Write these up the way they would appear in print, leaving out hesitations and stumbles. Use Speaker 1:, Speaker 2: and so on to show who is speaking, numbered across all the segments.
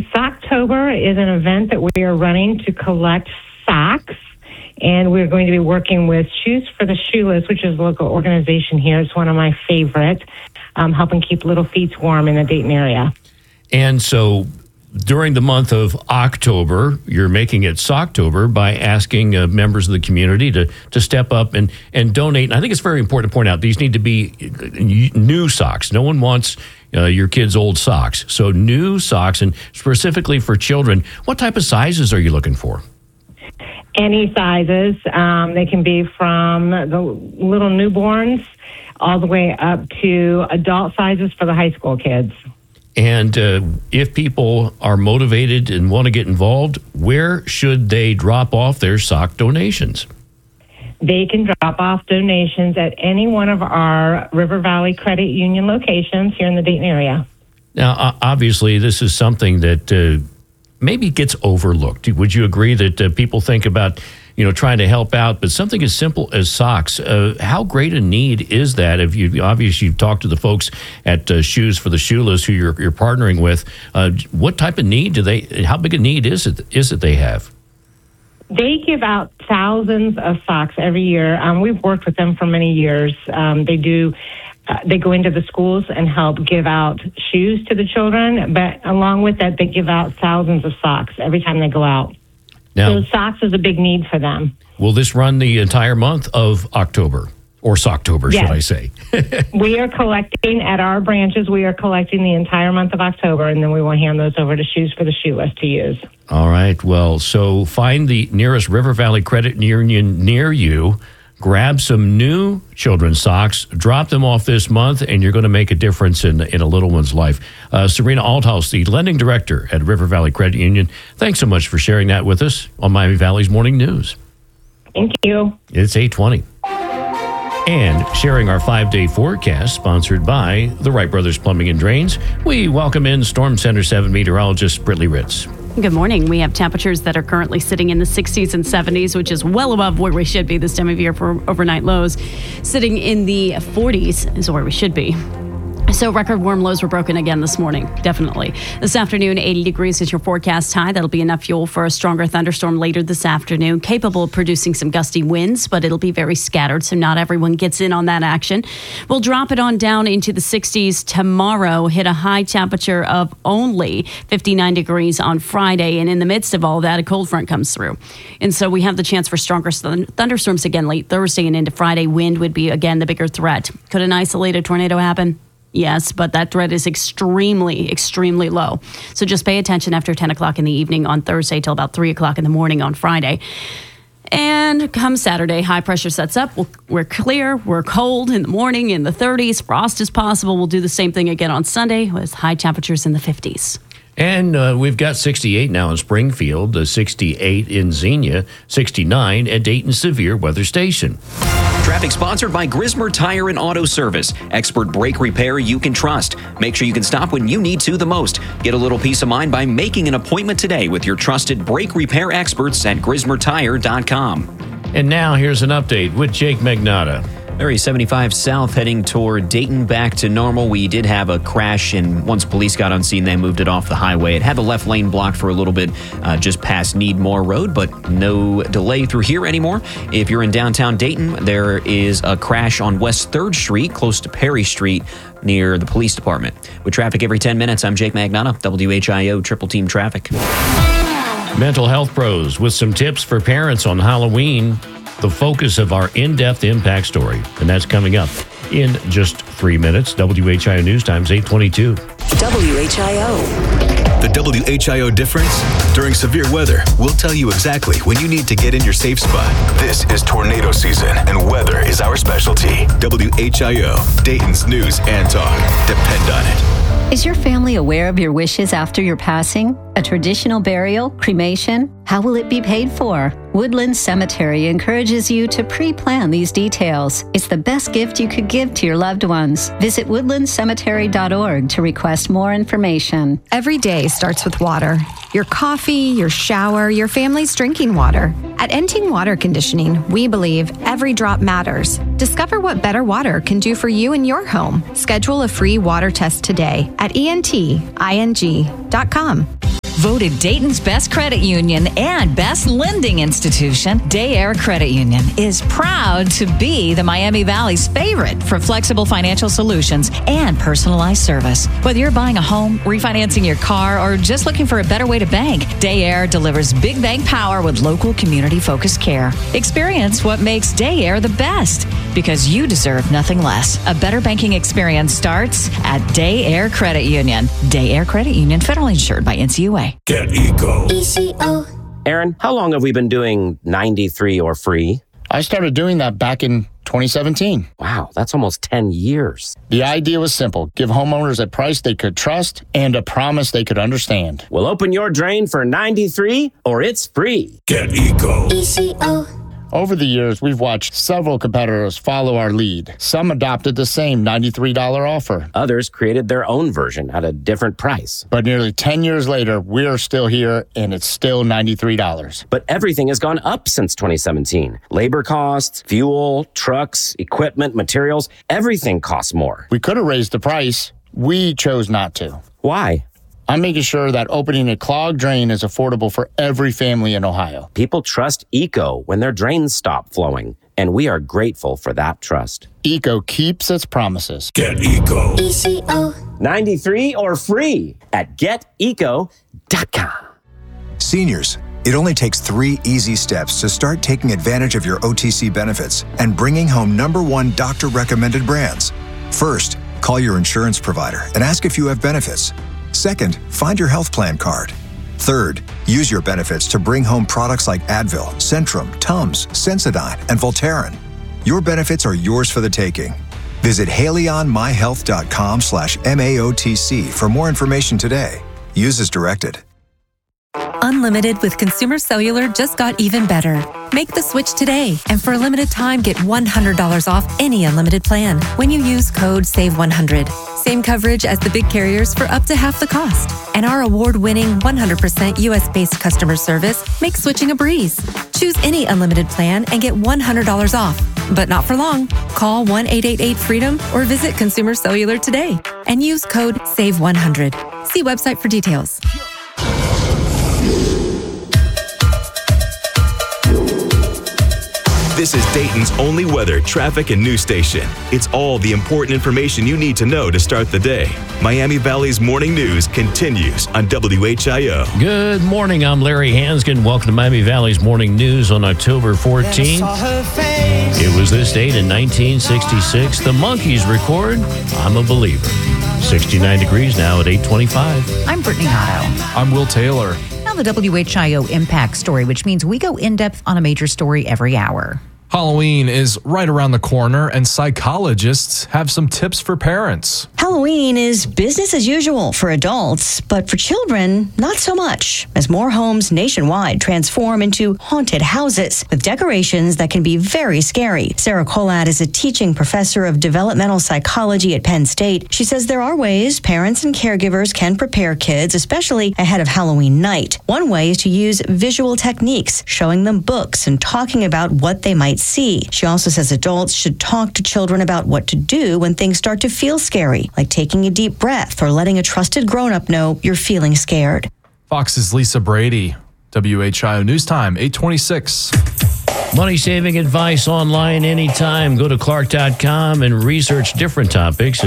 Speaker 1: Socktober is an event that we are running to collect socks, and we're going to be working with Shoes for the Shoeless, which is a local organization here. It's one of my favorite, helping keep little feet warm in the Dayton area.
Speaker 2: And so during the month of October, you're making it Socktober by asking members of the community to step up and donate. And I think it's very important to point out these need to be new socks. No one wants your kids' old socks. So new socks, and specifically for children. What type of sizes are you looking for?
Speaker 1: Any sizes. They can be from the little newborns all the way up to adult sizes for the high school kids.
Speaker 2: And if people are motivated and want to get involved, where should they drop off their sock donations?
Speaker 1: They can drop off donations at any one of our River Valley Credit Union locations here in the Dayton area.
Speaker 2: Now, obviously, this is something that maybe gets overlooked. Would you agree that people think about, trying to help out, but something as simple as socks, how great a need is that? If you've talked to the folks at Shoes for the Shoeless who you're partnering with, what type of need how big a need is it they have?
Speaker 1: They give out thousands of socks every year. We've worked with them for many years. They go into the schools and help give out shoes to the children, but along with that, they give out thousands of socks every time they go out. Now, so socks is a big need for them.
Speaker 2: Will this run the entire month of October? Or Socktober,
Speaker 1: yes.
Speaker 2: Should I say?
Speaker 1: We are collecting at our branches. We are collecting the entire month of October, and then we will hand those over to Shoes for the Shoeless to use.
Speaker 2: All right. Well, so find the nearest River Valley Credit Union near you. Grab some new children's socks, drop them off this month, and you're going to make a difference in a little one's life. Serena Althaus, the lending director at River Valley Credit Union, thanks so much for sharing that with us on Miami Valley's Morning News.
Speaker 1: Thank you.
Speaker 2: It's 8:20. And sharing our 5-day forecast, sponsored by the Wright Brothers Plumbing and Drains, we welcome in Storm Center 7 meteorologist Brittany Ritz.
Speaker 3: Good morning. We have temperatures that are currently sitting in the 60s and 70s, which is well above where we should be this time of year for overnight lows. Sitting in the 40s is where we should be. So record warm lows were broken again this morning, definitely. This afternoon, 80 degrees is your forecast high. That'll be enough fuel for a stronger thunderstorm later this afternoon, capable of producing some gusty winds, but it'll be very scattered, so not everyone gets in on that action. We'll drop it on down into the 60s tomorrow, hit a high temperature of only 59 degrees on Friday, and in the midst of all that, a cold front comes through. And so we have the chance for stronger thunderstorms again late Thursday and into Friday. Wind would be, again, the bigger threat. Could an isolated tornado happen? Yes, but that threat is extremely, extremely low. So just pay attention after 10 o'clock in the evening on Thursday till about 3 o'clock in the morning on Friday. And come Saturday, high pressure sets up. We're clear. We're cold in the morning in the 30s. Frost is possible. We'll do the same thing again on Sunday with high temperatures in the 50s.
Speaker 2: And we've got 68 now in Springfield, 68 in Xenia, 69 at Dayton Severe Weather Station.
Speaker 4: Traffic sponsored by Grismer Tire and Auto Service. Expert brake repair you can trust. Make sure you can stop when you need to the most. Get a little peace of mind by making an appointment today with your trusted brake repair experts at GrismerTire.com.
Speaker 2: And now here's an update with Jake Magnotta.
Speaker 4: Area 75 south heading toward Dayton back to normal. We did have a crash, and once police got on scene, they moved it off the highway. It had the left lane blocked for a little bit just past Needmore Road, but no delay through here anymore. If you're in downtown Dayton, there is a crash on West 3rd Street, close to Perry Street, near the police department. With traffic every 10 minutes, I'm Jake Magnotta, WHIO Triple Team Traffic.
Speaker 2: Mental health pros with some tips for parents on Halloween. The focus of our in-depth impact story, and that's coming up in just 3 minutes. WHIO News Times 8:22.
Speaker 5: WHIO. The WHIO difference? During severe weather, we'll tell you exactly when you need to get in your safe spot. This is tornado season, and weather is our specialty. WHIO, Dayton's news and talk. Depend on it.
Speaker 6: Is your family aware of your wishes after your passing? A traditional burial, cremation? How will it be paid for? Woodland Cemetery encourages you to pre-plan these details. It's the best gift you could give to your loved ones. Visit woodlandcemetery.org to request more information.
Speaker 7: Every day starts with water. Your coffee, your shower, your family's drinking water. At Enting Water Conditioning, we believe every drop matters. Discover what better water can do for you and your home. Schedule a free water test today at enting.com.
Speaker 8: Voted Dayton's best credit union and best lending institution, Day Air Credit Union is proud to be the Miami Valley's favorite for flexible financial solutions and personalized service. Whether you're buying a home, refinancing your car, or just looking for a better way to bank, Day Air delivers big bank power with local community-focused care. Experience what makes Day Air the best, because you deserve nothing less. A better banking experience starts at Day Air Credit Union. Day Air Credit Union, federally insured by NCUA.
Speaker 9: Get Eco.
Speaker 10: ECO. Aaron, how long have we been doing 93 or free?
Speaker 11: I started doing that back in 2017.
Speaker 10: Wow, that's almost 10 years.
Speaker 11: The idea was simple. Give homeowners a price they could trust and a promise they could understand.
Speaker 10: Well, open your drain for 93 or it's free.
Speaker 9: Get Eco.
Speaker 10: ECO.
Speaker 11: Over the years, we've watched several competitors follow our lead. Some adopted the same $93 offer.
Speaker 10: Others created their own version at a different price.
Speaker 11: But nearly 10 years later, we're still here, and it's still $93.
Speaker 10: But everything has gone up since 2017. Labor costs, fuel, trucks, equipment, materials, everything costs more.
Speaker 11: We could have raised the price. We chose not to.
Speaker 10: Why?
Speaker 11: I'm making sure that opening a clogged drain is affordable for every family in Ohio.
Speaker 10: People trust Eco when their drains stop flowing, and we are grateful for that trust.
Speaker 11: Eco keeps its promises.
Speaker 9: Get Eco.
Speaker 10: ECO. 93 or free at geteco.com.
Speaker 12: Seniors, it only takes 3 easy steps to start taking advantage of your OTC benefits and bringing home #1 doctor-recommended brands. First, call your insurance provider and ask if you have benefits. Second, find your health plan card. Third, use your benefits to bring home products like Advil, Centrum, Tums, Sensodyne, and Voltaren. Your benefits are yours for the taking. Visit HaleyOnMyHealth.com/MAOTC for more information today. Use as directed.
Speaker 13: Unlimited with Consumer Cellular just got even better. Make the switch today, and for a limited time, get $100 off any unlimited plan when you use code SAVE100. Same coverage as the big carriers for up to half the cost. And our award-winning 100% US-based customer service makes switching a breeze. Choose any unlimited plan and get $100 off, but not for long. Call 1-888-FREEDOM or visit Consumer Cellular today and use code SAVE100. See website for details.
Speaker 5: This is Dayton's only weather, traffic, and news station. It's all the important information you need to know to start the day. Miami Valley's morning news continues on WHIO.
Speaker 2: Good morning. I'm Larry Hanskin. Welcome to Miami Valley's morning news on October 14th. It was this date in 1966. The Monkees record I'm a Believer. 69 degrees now at 8:25.
Speaker 14: I'm Brittany Otto.
Speaker 15: I'm Will Taylor.
Speaker 14: Now the WHIO Impact Story, which means we go in-depth on a major story every hour.
Speaker 15: Halloween is right around the corner, and psychologists have some tips for parents.
Speaker 16: Halloween is business as usual for adults, but for children, not so much, as more homes nationwide transform into haunted houses with decorations that can be very scary. Sarah Colad is a teaching professor of developmental psychology at Penn State. She says there are ways parents and caregivers can prepare kids, especially ahead of Halloween night. One way is to use visual techniques, showing them books and talking about what they might see. She also says adults should talk to children about what to do when things start to feel scary, like taking a deep breath or letting a trusted grown-up know you're feeling scared.
Speaker 15: Fox's Lisa Brady. WHIO News Time, 8:26.
Speaker 2: Money saving advice online anytime. Go to Clark.com and research different topics.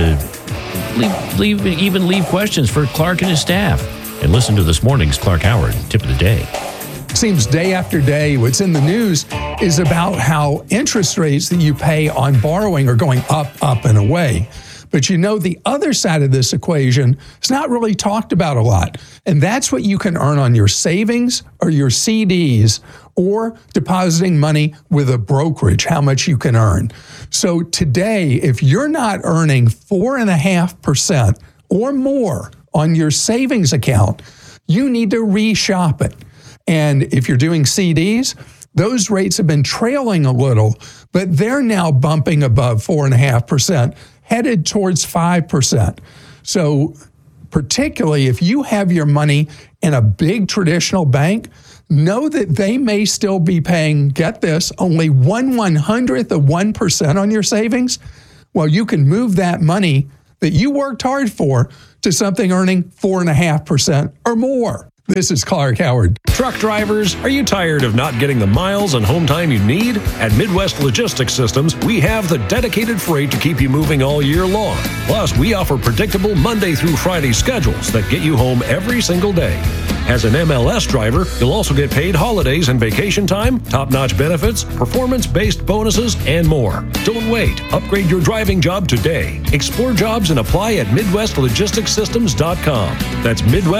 Speaker 2: Even leave questions for Clark and his staff. And listen to this morning's Clark Howard Tip of the Day.
Speaker 17: Seems day after day, what's in the news is about how interest rates that you pay on borrowing are going up, and away. But you know, the other side of this equation is not really talked about a lot. And that's what you can earn on your savings or your CDs or depositing money with a brokerage, how much you can earn. So today, if you're not earning 4.5% or more on your savings account, you need to reshop it. And if you're doing CDs, those rates have been trailing a little, but they're now bumping above 4.5%, headed towards 5%. So particularly if you have your money in a big traditional bank, know that they may still be paying, get this, only 1/100th of 1% on your savings. Well, you can move that money that you worked hard for to something earning 4.5% or more. This is Clark Howard.
Speaker 18: Truck drivers, are you tired of not getting the miles and home time you need? At Midwest Logistics Systems, we have the dedicated freight to keep you moving all year long. Plus, we offer predictable Monday through Friday schedules that get you home every single day. As an MLS driver, you'll also get paid holidays and vacation time, top-notch benefits, performance-based bonuses, and more. Don't wait. Upgrade your driving job today. Explore jobs and apply at MidwestLogisticsSystems.com. That's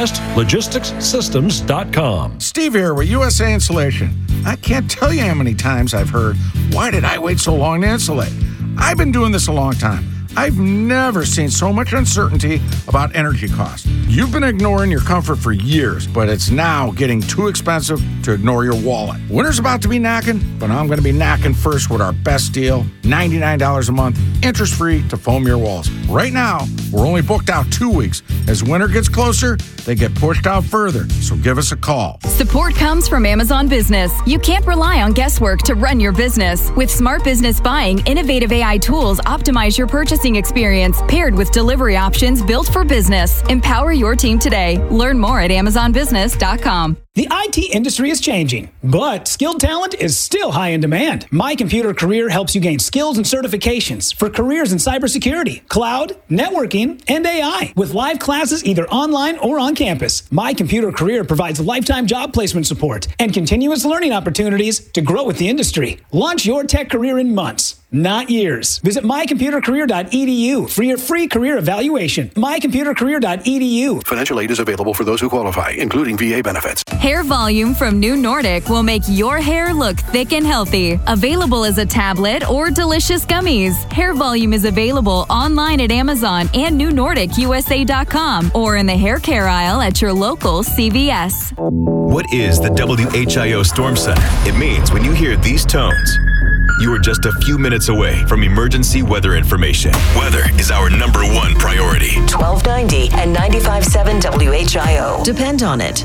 Speaker 18: MidwestLogisticsSystems.com.
Speaker 19: Steve here with USA Insulation. I can't tell you how many times I've heard, why did I wait so long to insulate? I've been doing this a long time. I've never seen so much uncertainty about energy costs. You've been ignoring your comfort for years, but it's now getting too expensive to ignore your wallet. Winter's about to be knocking, but I'm going to be knocking first with our best deal, $99 a month, interest-free to foam your walls. Right now, we're only booked out 2 weeks. As winter gets closer, they get pushed out further, so give us a call.
Speaker 20: Support comes from Amazon Business. You can't rely on guesswork to run your business. With Smart Business Buying, innovative AI tools optimize your purchasing experience, paired with delivery options built for business. Empower your team today. Learn more at AmazonBusiness.com.
Speaker 21: The IT industry is changing, but skilled talent is still high in demand. My Computer Career helps you gain skills and certifications for careers in cybersecurity, cloud, networking, and AI. With live classes either online or on campus, My Computer Career provides lifetime job placement support and continuous learning opportunities to grow with the industry. Launch your tech career in months, not years. Visit mycomputercareer.edu for your free career evaluation. mycomputercareer.edu.
Speaker 22: Financial aid is available for those who qualify, including VA benefits.
Speaker 20: Hair Volume from New Nordic will make your hair look thick and healthy. Available as a tablet or delicious gummies. Hair Volume is available online at Amazon and NewNordicUSA.com or in the hair care aisle at your local CVS.
Speaker 5: What is the WHIO Storm Center? It means when you hear these tones, you are just a few minutes away from emergency weather information. Weather is our #1 priority.
Speaker 23: 1290 and 95.7 WHIO. Depend on it.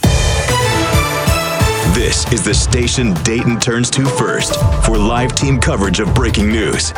Speaker 5: This is the station Dayton turns to first for live team coverage of breaking news.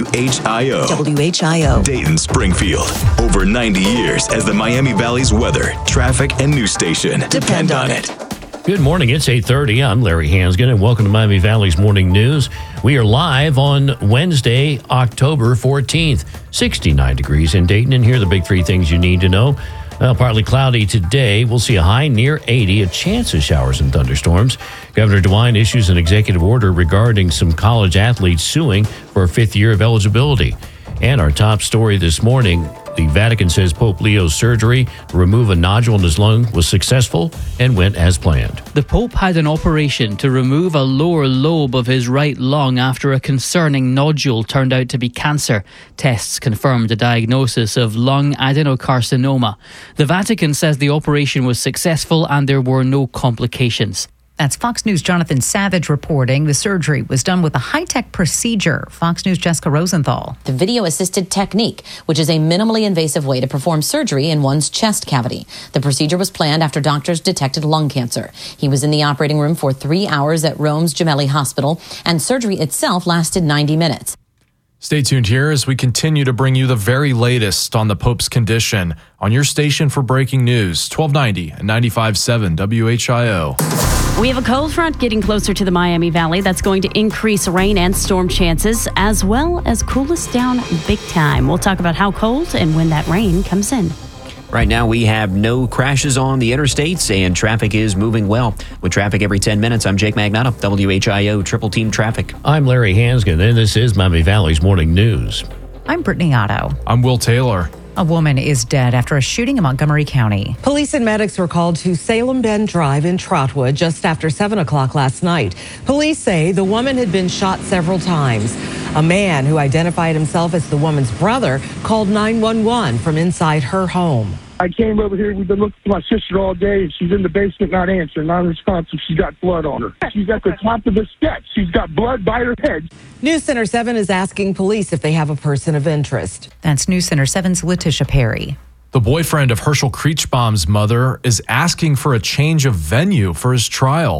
Speaker 5: WHIO.
Speaker 23: WHIO.
Speaker 5: Dayton, Springfield. Over 90 years as the Miami Valley's weather, traffic, and news station. Depend on it.
Speaker 2: Good morning. It's 8:30. I'm Larry Hansgen, and welcome to Miami Valley's Morning News. We are live on Wednesday, October 14th. 69 degrees in Dayton, and here are the big three things you need to know. Partly cloudy today. We'll see a high near 80, a chance of showers and thunderstorms. Governor DeWine issues an executive order regarding some college athletes suing for a 5th year of eligibility. And our top story this morning, the Vatican says Pope Leo's surgery to remove a nodule in his lung was successful and went as planned.
Speaker 24: The Pope had an operation to remove a lower lobe of his right lung after a concerning nodule turned out to be cancer. Tests confirmed a diagnosis of lung adenocarcinoma. The Vatican says the operation was successful and there were no complications.
Speaker 14: That's Fox News' Jonathan Savage reporting. The surgery was done with a high-tech procedure. Fox News' Jessica Rosenthal.
Speaker 25: The video-assisted technique, which is a minimally invasive way to perform surgery in one's chest cavity. The procedure was planned after doctors detected lung cancer. He was in the operating room for 3 hours at Rome's Gemelli Hospital, and surgery itself lasted 90 minutes.
Speaker 15: Stay tuned here as we continue to bring you the very latest on the Pope's condition on your station for breaking news, 1290 and 95.7 WHIO.
Speaker 3: We have a cold front getting closer to the Miami Valley that's going to increase rain and storm chances, as well as cool us down big time. We'll talk about how cold and when that rain comes in.
Speaker 4: Right now, we have no crashes on the interstates, and traffic is moving well. With traffic every 10 minutes, I'm Jake Magnotta, WHIO Triple Team Traffic.
Speaker 2: I'm Larry Hansgen, and this is Miami Valley's Morning News.
Speaker 14: I'm Brittany Otto.
Speaker 15: I'm Will Taylor.
Speaker 14: A woman is dead after a shooting in Montgomery County.
Speaker 26: Police and medics were called to Salem Bend Drive in Trotwood just after 7 o'clock last night. Police say the woman had been shot several times. A man who identified himself as the woman's brother called 911 from inside her home.
Speaker 27: I came over here. We've been looking for my sister all day. She's in the basement, not answering, non-responsive. She's got blood on her. She's at the top of the steps. She's got blood by her head.
Speaker 26: News Center 7 is asking police if they have a person of interest.
Speaker 14: That's News Center 7's Letitia Perry.
Speaker 15: The boyfriend of Herschel Kreechbaum's mother is asking for a change of venue for his trial.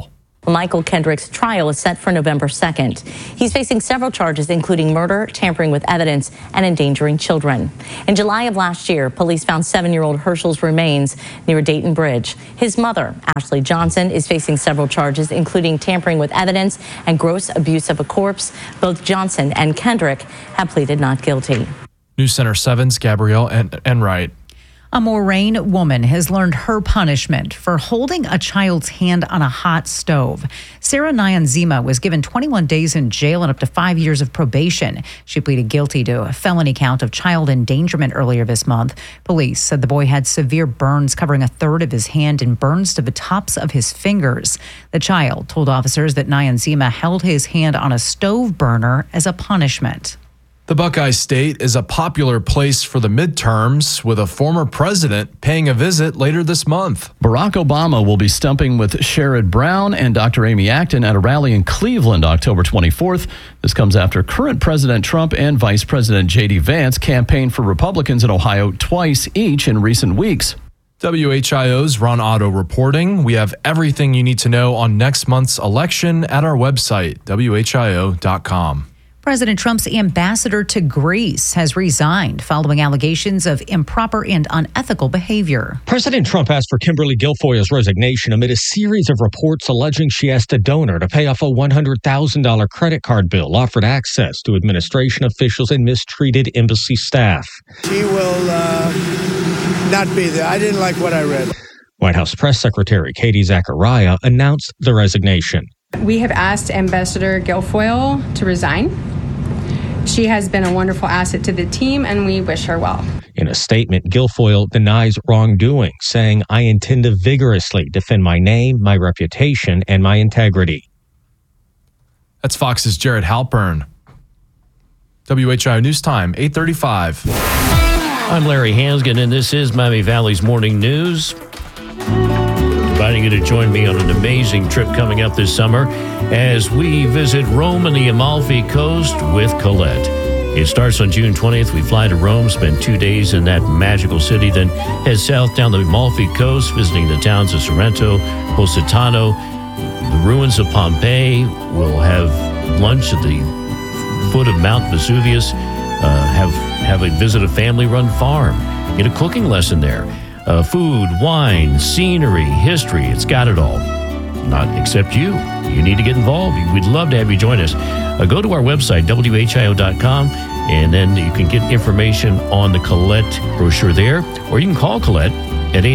Speaker 1: Michael Kendrick's trial is set for November 2nd. He's facing several charges, including murder, tampering with evidence, and endangering children. In July of last year, police found 7-year-old Herschel's remains near Dayton Bridge. His mother, Ashley Johnson, is facing several charges, including tampering with evidence and gross abuse of a corpse. Both Johnson and Kendrick have pleaded not guilty.
Speaker 15: News Center 7's Gabrielle Enright.
Speaker 14: A Moraine woman has learned her punishment for holding a child's hand on a hot stove. Sarah Nyanzima was given 21 days in jail and up to 5 years of probation. She pleaded guilty to a felony count of child endangerment earlier this month. Police said the boy had severe burns covering a third of his hand and burns to the tops of his fingers. The child told officers that Nyanzima held his hand on a stove burner as a punishment.
Speaker 15: The Buckeye State is a popular place for the midterms, with a former president paying a visit later this month.
Speaker 6: Barack Obama will be stumping with Sherrod Brown and Dr. Amy Acton at a rally in Cleveland October 24th. This comes after current President Trump and Vice President J.D. Vance campaigned for Republicans in Ohio twice each in recent weeks.
Speaker 15: WHIO's Ron Otto reporting. We have everything you need to know on next month's election at our website, WHIO.com.
Speaker 14: President Trump's ambassador to Greece has resigned following allegations of improper and unethical behavior.
Speaker 7: President Trump asked for Kimberly Guilfoyle's resignation amid a series of reports alleging she asked a donor to pay off a $100,000 credit card bill, offered access to administration officials, and mistreated embassy staff.
Speaker 8: She will not be there. I didn't like what I read.
Speaker 7: White House Press Secretary Katie Zachariah announced the resignation.
Speaker 9: We have asked Ambassador Guilfoyle to resign. She has been a wonderful asset to the team, and we wish her well.
Speaker 7: In a statement, Guilfoyle denies wrongdoing, saying, "I intend to vigorously defend my name, my reputation, and my integrity."
Speaker 15: That's Fox's Jared Halpern. WHIO News Time, 8:35.
Speaker 2: I'm Larry Hansgen, and this is Miami Valley's Morning News. Inviting you to join me on an amazing trip coming up this summer as we visit Rome and the Amalfi Coast with Colette. It starts on June 20th. We fly to Rome, spend 2 days in that magical city, then head south down the Amalfi Coast, visiting the towns of Sorrento, Positano, the ruins of Pompeii. We'll have lunch at the foot of Mount Vesuvius, visit a family-run farm, get a cooking lesson there. Food, wine, scenery, history, it's got it all. Not except you. You need to get involved. We'd love to have you join us. Go to our website, WHIO.com, and then you can get information on the Colette brochure there, or you can call Colette at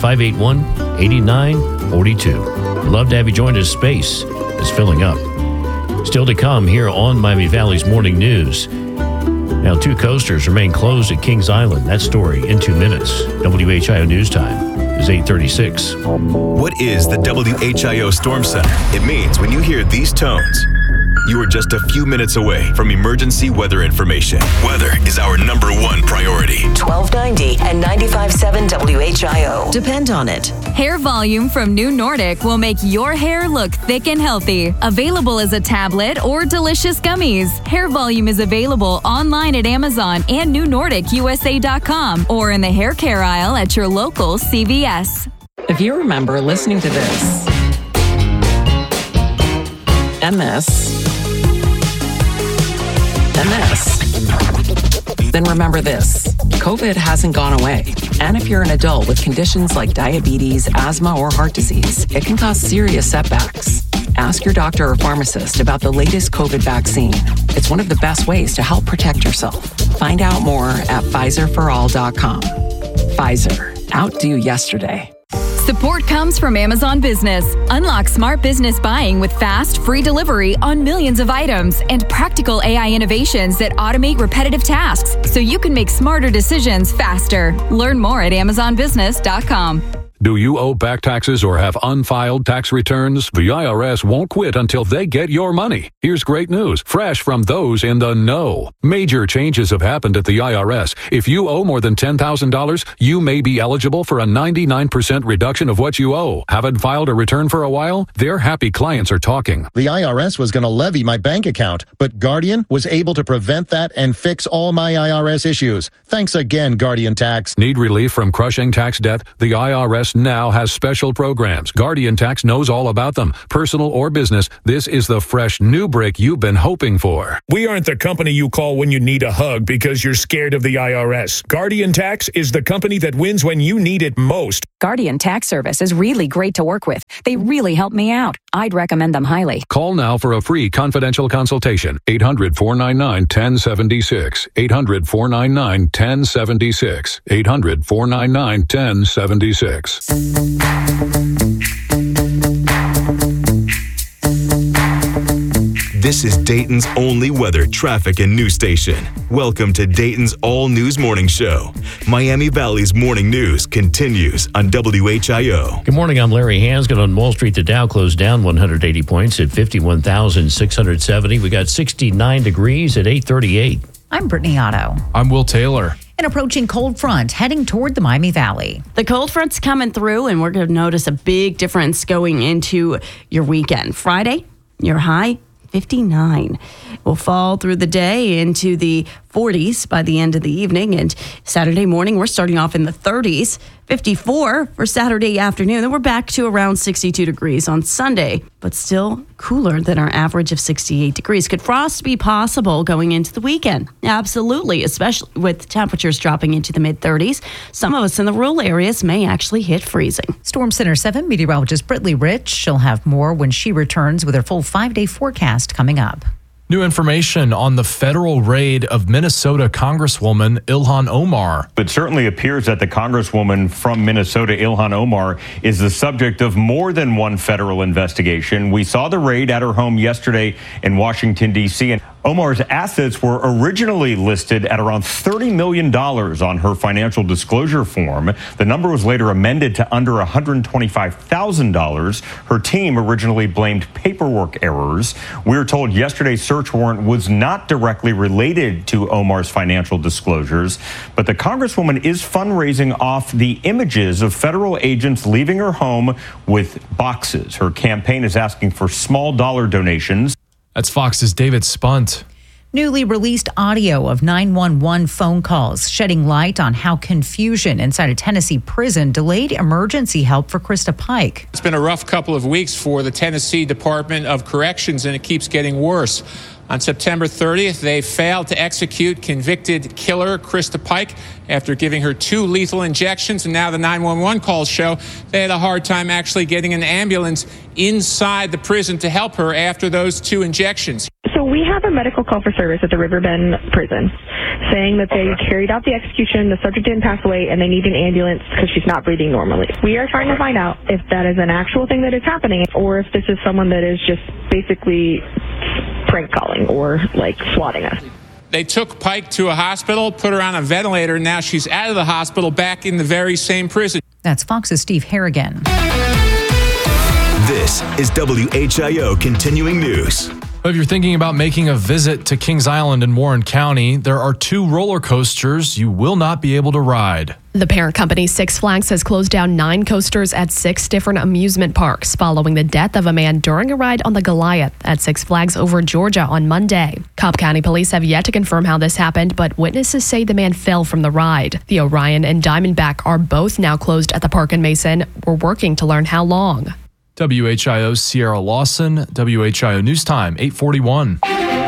Speaker 2: 800-581-8942. We'd love to have you join us. Space is filling up. Still to come here on Miami Valley's Morning News. Now, 2 coasters remain closed at Kings Island. That story in 2 minutes. WHIO News Time is 8:36.
Speaker 5: What is the WHIO Storm Center? It means when you hear these tones, you are just a few minutes away from emergency weather information. Weather is our #1 priority.
Speaker 23: 1290 and 95.7 WHIO. Depend on it.
Speaker 20: Hair Volume from New Nordic will make your hair look thick and healthy. Available as a tablet or delicious gummies. Hair Volume is available online at Amazon and NewNordicUSA.com or in the hair care aisle at your local CVS.
Speaker 10: If you remember listening to this and this, then remember this. COVID hasn't gone away. And if you're an adult with conditions like diabetes, asthma, or heart disease, it can cause serious setbacks. Ask your doctor or pharmacist about the latest COVID vaccine. It's one of the best ways to help protect yourself. Find out more at PfizerForAll.com. Pfizer. Outdo yesterday.
Speaker 20: Support comes from Amazon Business. Unlock smart business buying with fast, free delivery on millions of items and practical AI innovations that automate repetitive tasks so you can make smarter decisions faster. Learn more at AmazonBusiness.com.
Speaker 11: Do you owe back taxes or have unfiled tax returns? The IRS won't quit until they get your money. Here's great news, fresh from those in the know. Major changes have happened at the IRS. If you owe more than $10,000, you may be eligible for a 99% reduction of what you owe. Haven't filed a return for a while? Their happy clients are talking.
Speaker 28: The IRS was going to levy my bank account, but Guardian was able to prevent that and fix all my IRS issues. Thanks again, Guardian Tax.
Speaker 11: Need relief from crushing tax debt? The IRS Tax now has special programs. Guardian Tax knows all about them. Personal or business, this is the fresh new brick you've been hoping for.
Speaker 12: We aren't the company you call when you need a hug because you're scared of the IRS. Guardian Tax is the company that wins when you need it most.
Speaker 13: Guardian Tax Service is really great to work with. They really help me out. I'd recommend them highly.
Speaker 11: Call now for a free confidential consultation. 800-499-1076. 800-499-1076. 800-499-1076.
Speaker 5: This is Dayton's only weather, traffic, and news station. Welcome to Dayton's All News Morning Show. Miami Valley's morning news continues on WHIO.
Speaker 2: Good morning, I'm Larry Hansgen. On Wall Street, the Dow closed down 180 points at 51,670. We got 69 degrees at 8:38.
Speaker 14: I'm Brittany Otto.
Speaker 15: I'm Will Taylor.
Speaker 14: An approaching cold front heading toward the Miami Valley.
Speaker 3: The cold front's coming through, and we're going to notice a big difference going into your weekend. Friday, your high, 59. We'll fall through the day into the 40s by the end of the evening. And Saturday morning, we're starting off in the 30s, 54 for Saturday afternoon. Then we're back to around 62 degrees on Sunday, but still cooler than our average of 68 degrees. Could frost be possible going into the weekend? Absolutely, especially with temperatures dropping into the mid-30s. Some of us in the rural areas may actually hit freezing.
Speaker 14: Storm Center 7 meteorologist Brittany Rich. She'll have more when she returns with her full 5-day forecast coming up.
Speaker 15: New information on the federal raid of Minnesota Congresswoman Ilhan Omar.
Speaker 16: It certainly appears that the Congresswoman from Minnesota, Ilhan Omar, is the subject of more than one federal investigation. We saw the raid at her home yesterday in Washington, D.C., and Omar's assets were originally listed at around $30 million on her financial disclosure form. The number was later amended to under $125,000. Her team originally blamed paperwork errors. We were told yesterday's search warrant was not directly related to Omar's financial disclosures, but the Congresswoman is fundraising off the images of federal agents leaving her home with boxes. Her campaign is asking for small dollar donations.
Speaker 15: That's Fox's David Spunt.
Speaker 14: Newly released audio of 911 phone calls shedding light on how confusion inside a Tennessee prison delayed emergency help for Krista Pike.
Speaker 17: It's been a rough couple of weeks for the Tennessee Department of Corrections, and it keeps getting worse. On September 30th, they failed to execute convicted killer Krista Pike after giving her 2 lethal injections, and now the 911 calls show they had a hard time actually getting an ambulance inside the prison to help her after those 2 injections.
Speaker 18: So we have a medical call for service at the Riverbend prison saying that they carried out the execution, the subject didn't pass away, and they need an ambulance because she's not breathing normally. We are trying to find out if that is an actual thing that is happening or if this is someone that is just basically prank calling or like swatting us.
Speaker 17: They took Pike to a hospital, put her on a ventilator, and now she's out of the hospital back in the very same prison.
Speaker 14: That's Fox's Steve Harrigan.
Speaker 5: This is WHIO Continuing News.
Speaker 15: If you're thinking about making a visit to Kings Island in Warren County, there are 2 roller coasters you will not be able to ride.
Speaker 19: The parent company Six Flags has closed down 9 coasters at 6 different amusement parks following the death of a man during a ride on the Goliath at Six Flags over Georgia on Monday. Cobb County police have yet to confirm how this happened, but witnesses say the man fell from the ride. The Orion and Diamondback are both now closed at the park in Mason. We're working to learn how long.
Speaker 15: WHIO's Sierra Lawson, WHIO News Time, 8:41.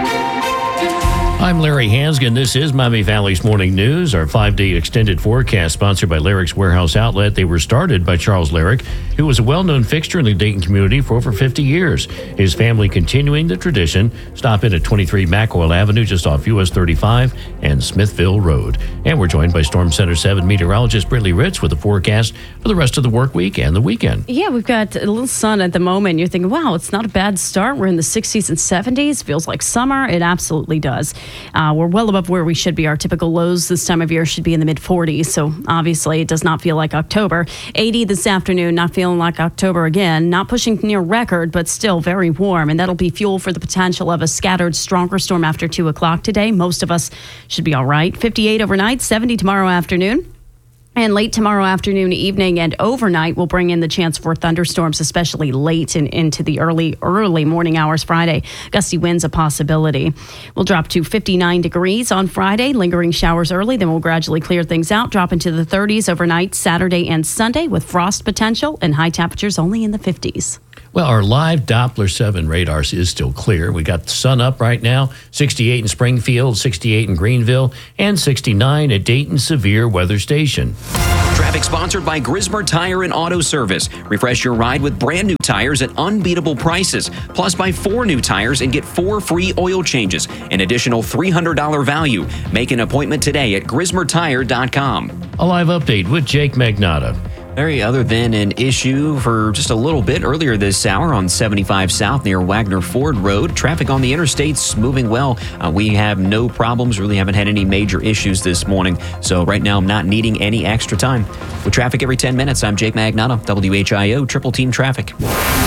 Speaker 2: I'm Larry Hansgen. This is Miami Valley's Morning News, our 5-day extended forecast sponsored by Larrick's Warehouse Outlet. They were started by Charles Larrick, who was a well-known fixture in the Dayton community for over 50 years. His family continuing the tradition. Stop in at 23 Mackwell Avenue, just off US 35 and Smithville Road. And we're joined by Storm Center 7 meteorologist Brittany Rich with a forecast for the rest of the work week and the weekend.
Speaker 3: Yeah, we've got a little sun at the moment. You're thinking, wow, it's not a bad start. We're in the 60s and 70s. Feels like summer. It absolutely does. We're well above where we should be. Our typical lows this time of year should be in the mid-40s, so obviously it does not feel like October. 80 this afternoon, not feeling like October again. Not pushing near record, but still very warm, and that'll be fuel for the potential of a scattered, stronger storm after 2 o'clock today. Most of us should be all right. 58 overnight, 70 tomorrow afternoon. And late tomorrow afternoon, evening, and overnight will bring in the chance for thunderstorms, especially late and into the early morning hours Friday. Gusty winds a possibility. We'll drop to 59 degrees on Friday, lingering showers early. Then we'll gradually clear things out, drop into the 30s overnight Saturday and Sunday with frost potential and high temperatures only in the 50s.
Speaker 2: Well, our live Doppler 7 radar is still clear. We got the sun up right now, 68 in Springfield, 68 in Greenville, and 69 at Dayton Severe Weather Station.
Speaker 1: Traffic sponsored by Grismer Tire and Auto Service. Refresh your ride with brand new tires at unbeatable prices. Plus, buy 4 new tires and get 4 free oil changes. An additional $300 value. Make an appointment today at GrismerTire.com.
Speaker 2: A live update with Jake Magnotta.
Speaker 1: Larry, other than an issue for just a little bit earlier this hour on 75 South near Wagner Ford Road, traffic on the interstate's moving well. We have no problems, really haven't had any major issues this morning. So right now I'm not needing any extra time. With traffic every 10 minutes, I'm Jake Magnotta, WHIO Triple Team Traffic.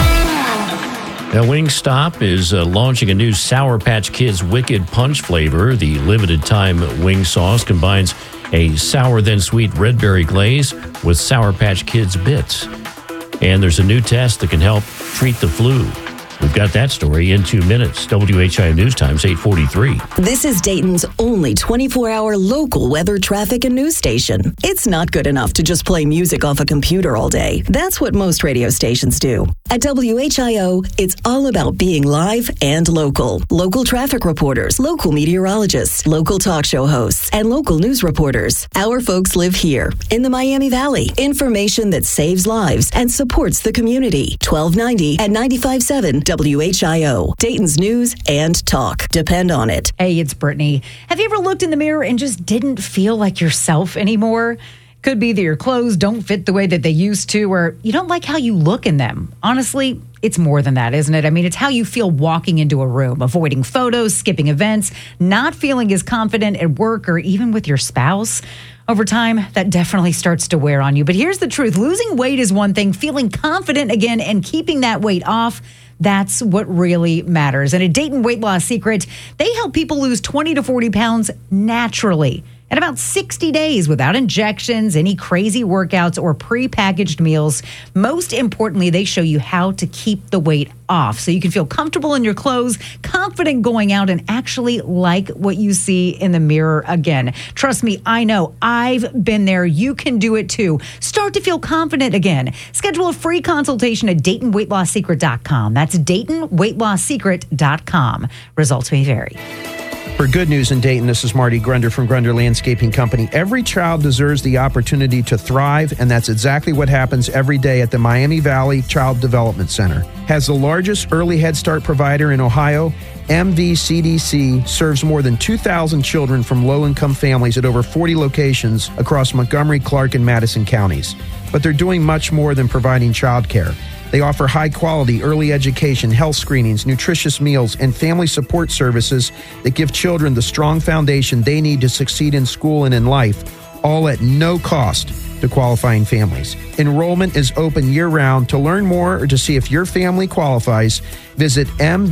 Speaker 2: Now, Wingstop is launching a new Sour Patch Kids Wicked Punch flavor. The limited time wing sauce combines a sour then sweet red berry glaze with Sour Patch Kids bits. And there's a new test that can help treat the flu. We've got that story in 2 minutes. WHIO News Times 8:43.
Speaker 23: This is Dayton's only 24-hour local weather, traffic, and news station. It's not good enough to just play music off a computer all day. That's what most radio stations do. At WHIO, it's all about being live and local. Local traffic reporters, local meteorologists, local talk show hosts, and local news reporters. Our folks live here in the Miami Valley. Information that saves lives and supports the community. 1290 and 95.7 WHIO, Dayton's news and talk. Depend on it.
Speaker 14: Hey, it's Brittany. Have you ever looked in the mirror and just didn't feel like yourself anymore? Could be that your clothes don't fit the way that they used to, or you don't like how you look in them. Honestly, it's more than that, isn't it? I mean, it's how you feel walking into a room, avoiding photos, skipping events, not feeling as confident at work or even with your spouse. Over time, that definitely starts to wear on you. But here's the truth. Losing weight is one thing. Feeling confident again and keeping that weight off, that's what really matters. And at Dayton Weight Loss Secret, they help people lose 20 to 40 pounds naturally in about 60 days without injections, any crazy workouts, or prepackaged meals. Most importantly, they show you how to keep the weight off so you can feel comfortable in your clothes, confident going out, and actually like what you see in the mirror again. Trust me, I know. I've been there. You can do it too. Start to feel confident again. Schedule a free consultation at DaytonWeightLossSecret.com. That's DaytonWeightLossSecret.com. Results may vary.
Speaker 4: For Good News in Dayton, this is Marty Grunder from Grunder Landscaping Company. Every child deserves the opportunity to thrive, and that's exactly what happens every day at the Miami Valley Child Development Center. As the largest early Head Start provider in Ohio, MVCDC serves more than 2,000 children from low-income families at over 40 locations across Montgomery, Clark, and Madison counties. But they're doing much more than providing child care. They offer high-quality early education, health screenings, nutritious meals, and family support services that give children the strong foundation they need to succeed in school and in life, all at no cost to qualifying families. Enrollment is open year-round. To learn more or to see if your family qualifies, visit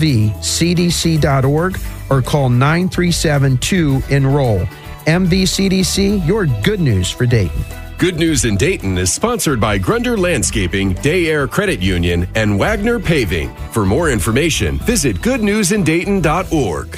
Speaker 4: mvcdc.org or call 937-2-ENROLL. MVCDC, your good news for Dayton.
Speaker 21: Good News in Dayton is sponsored by Grunder Landscaping, Day Air Credit Union, and Wagner Paving. For more information, visit goodnewsindayton.org.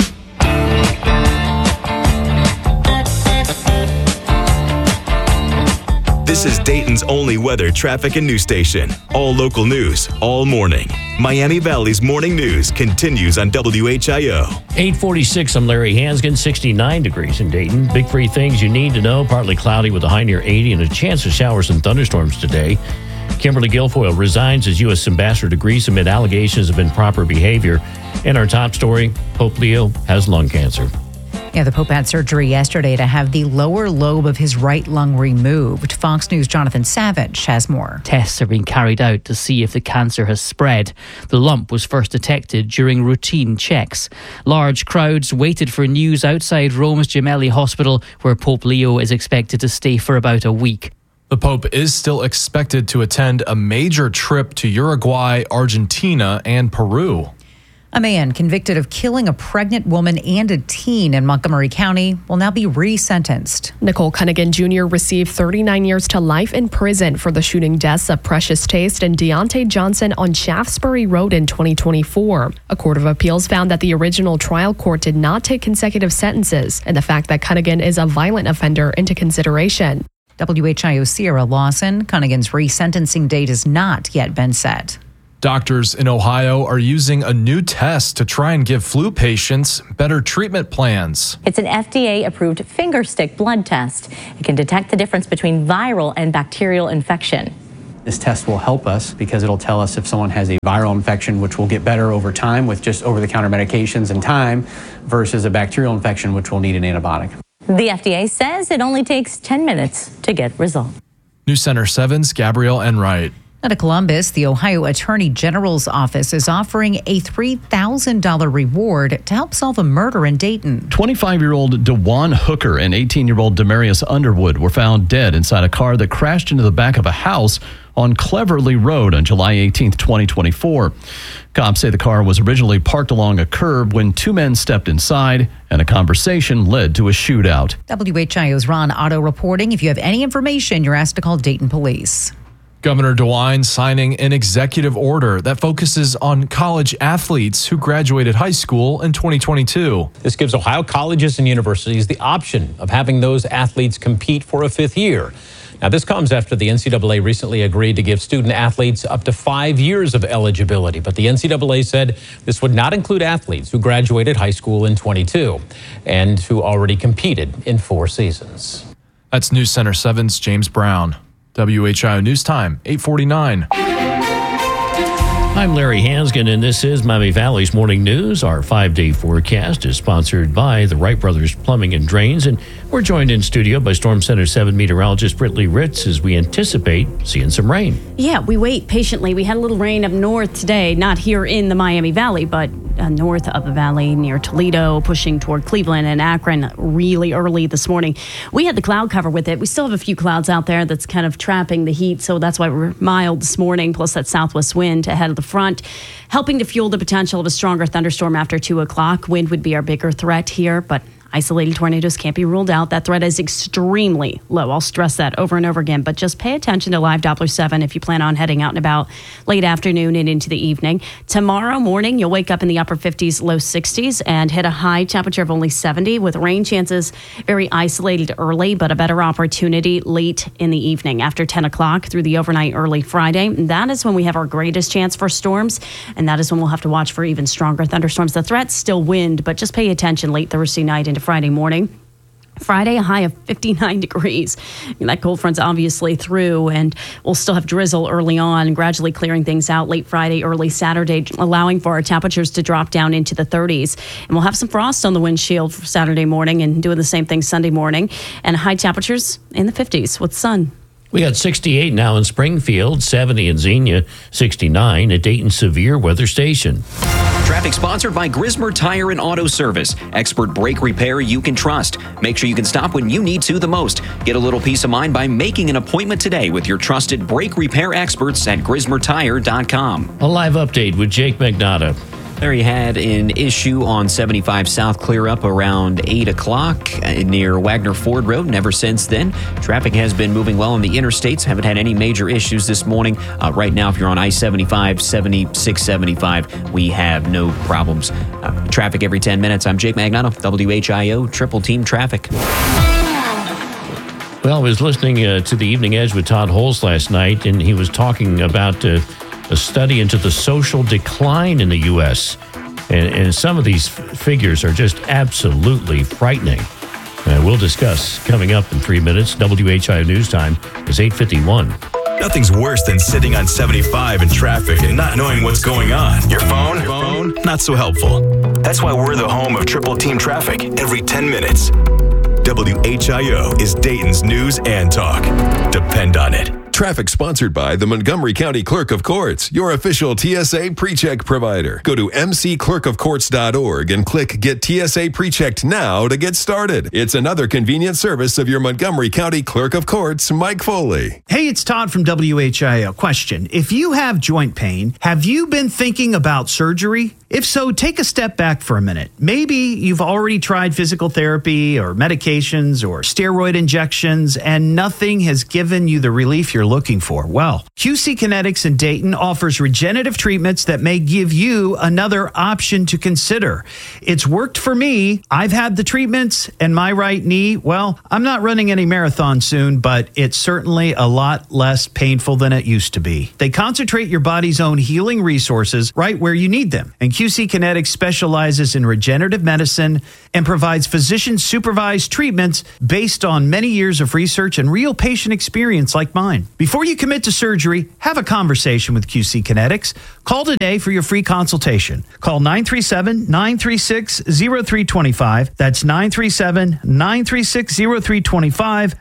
Speaker 5: This is Dayton's only weather, traffic, and news station. All local news, all morning. Miami Valley's morning news continues on WHIO.
Speaker 2: 8:46, I'm Larry Hansgen, 69 degrees in Dayton. Big 3 things you need to know. Partly cloudy with a high near 80 and a chance of showers and thunderstorms today. Kimberly Guilfoyle resigns as U.S. Ambassador to Greece amid allegations of improper behavior. And our top story, Pope Leo has lung cancer.
Speaker 14: Yeah, the Pope had surgery yesterday to have the lower lobe of his right lung removed. Fox News' Jonathan Savage has more.
Speaker 22: Tests are being carried out to see if the cancer has spread. The lump was first detected during routine checks. Large crowds waited for news outside Rome's Gemelli Hospital, where Pope Leo is expected to stay for about a week.
Speaker 15: The Pope is still expected to attend a major trip to Uruguay, Argentina, and Peru.
Speaker 14: A man convicted of killing a pregnant woman and a teen in Montgomery County will now be resentenced.
Speaker 19: Nicole Cunningham Jr. received 39 years to life in prison for the shooting deaths of Precious Taste and Deontay Johnson on Shaftesbury Road in 2024. A court of appeals found that the original trial court did not take consecutive sentences and the fact that Cunningham is a violent offender into consideration.
Speaker 14: WHIO Sierra Lawson, Cunningham's resentencing date has not yet been set.
Speaker 15: Doctors in Ohio are using a new test to try and give flu patients better treatment plans.
Speaker 6: It's an FDA-approved finger stick blood test. It can detect the difference between viral and bacterial infection.
Speaker 7: This test will help us because it'll tell us if someone has a viral infection, which will get better over time with just over-the-counter medications and time, versus a bacterial infection, which will need an antibiotic.
Speaker 6: The FDA says it only takes 10 minutes to get results.
Speaker 15: News Center 7's Gabrielle Enright.
Speaker 14: Out of Columbus, the Ohio Attorney General's office is offering a $3,000 reward to help solve a murder in Dayton.
Speaker 8: 25-year-old DeJuan Hooker and 18-year-old Demarius Underwood were found dead inside a car that crashed into the back of a house on Cleverly Road on July 18, 2024. Cops say the car was originally parked along a curb when two men stepped inside and a conversation led to a shootout.
Speaker 14: WHIO's Ron Otto reporting. If you have any information, you're asked to call Dayton Police.
Speaker 15: Governor DeWine signing an executive order that focuses on college athletes who graduated high school in 2022.
Speaker 9: This gives Ohio colleges and universities the option of having those athletes compete for a fifth year. Now, this comes after the NCAA recently agreed to give student athletes up to 5 years of eligibility. But the NCAA said this would not include athletes who graduated high school in 22 and who already competed in 4 seasons.
Speaker 15: That's News Center 7's James Brown. WHIO News Time, 8:49.
Speaker 2: I'm Larry Hansgen, and this is Miami Valley's Morning News. Our 5-day forecast is sponsored by the Wright Brothers Plumbing and Drains, and we're joined in studio by Storm Center 7 meteorologist Brittany Ritz as we anticipate seeing some rain.
Speaker 3: Yeah, we wait patiently. We had a little rain up north today, not here in the Miami Valley, but north of the valley near Toledo, pushing toward Cleveland and Akron really early this morning. We had the cloud cover with it. We still have a few clouds out there that's kind of trapping the heat, so that's why we're mild this morning, plus that southwest wind ahead of the front, helping to fuel the potential of a stronger thunderstorm after 2 o'clock. Wind would be our bigger threat here, but isolated tornadoes can't be ruled out. That threat is extremely low. I'll stress that over and over again, but just pay attention to Live Doppler 7 if you plan on heading out and about late afternoon and into the evening. Tomorrow morning, you'll wake up in the upper 50s, low 60s, and hit a high temperature of only 70 with rain chances very isolated early, but a better opportunity late in the evening after 10 o'clock through the overnight early Friday. That is when we have our greatest chance for storms, and that is when we'll have to watch for even stronger thunderstorms. The threat's still wind, but just pay attention late Thursday night into Friday morning. Friday, a high of 59 degrees. That cold front's obviously through, and we'll still have drizzle early on, gradually clearing things out late Friday, early Saturday, allowing for our temperatures to drop down into the 30s. And we'll have some frost on the windshield for Saturday morning and doing the same thing Sunday morning. And high temperatures in the 50s with sun.
Speaker 2: We got 68 now in Springfield, 70 in Xenia, 69 at Dayton Severe Weather Station.
Speaker 1: Traffic sponsored by Grismer Tire and Auto Service. Expert brake repair you can trust. Make sure you can stop when you need to the most. Get a little peace of mind by making an appointment today with your trusted brake repair experts at GrismerTire.com.
Speaker 2: A live update with Jake Magnotta.
Speaker 1: Larry had an issue on 75 South clear up around 8 o'clock near Wagner Ford Road. And ever since then, traffic has been moving well on the interstates. Haven't had any major issues this morning. Right now, if you're on I-75, 76, 75, we have no problems. Traffic every 10 minutes. I'm Jake Magnotta, WHIO Triple Team Traffic.
Speaker 2: Well, I was listening to the Evening Edge with Todd Holes last night, and he was talking about a study into the social decline in the U.S. And some of these figures are just absolutely frightening. We'll discuss coming up in 3 minutes. WHIO News Time is 8:51.
Speaker 5: Nothing's worse than sitting on 75 in traffic and not knowing what's going on. Your phone? Not so helpful. That's why we're the home of Triple Team Traffic every 10 minutes. WHIO is Dayton's news and talk. Depend on it.
Speaker 21: Traffic sponsored by the Montgomery County Clerk of Courts, your official TSA PreCheck provider. Go to mcclerkofcourts.org and click Get TSA PreChecked now to get started. It's another convenient service of your Montgomery County Clerk of Courts, Mike Foley.
Speaker 4: Hey, it's Todd from WHIO. Question: if you have joint pain, have you been thinking about surgery? If so, take a step back for a minute. Maybe you've already tried physical therapy or medications or steroid injections and nothing has given you the relief you're looking for. Well, QC Kinetics in Dayton offers regenerative treatments that may give you another option to consider. It's worked for me. I've had the treatments, and my right knee, well, I'm not running any marathon soon, but it's certainly a lot less painful than it used to be. They concentrate your body's own healing resources right where you need them. And QC Kinetics specializes in regenerative medicine and provides physician-supervised treatments based on many years of research and real patient experience like mine. Before you commit to surgery, have a conversation with QC Kinetics. Call today for your free consultation. Call 937-936-0325. That's 937-936-0325,